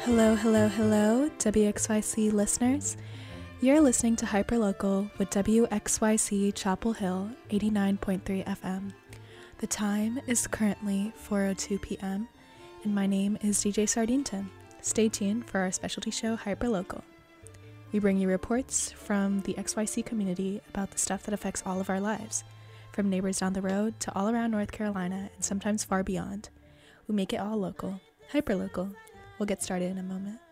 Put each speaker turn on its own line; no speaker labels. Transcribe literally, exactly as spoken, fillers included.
Hello, hello, hello, W X Y C listeners. You're listening to Hyperlocal with W X Y C Chapel Hill eighty-nine point three F M. The time is currently four oh two p.m. and my name is D J Sardinton. Stay tuned for our specialty show Hyperlocal. We bring you reports from the X Y C community about the stuff that affects all of our lives, from neighbors down the road to all around North Carolina and sometimes far beyond. We make it all local. Hyperlocal. We'll get started in a moment.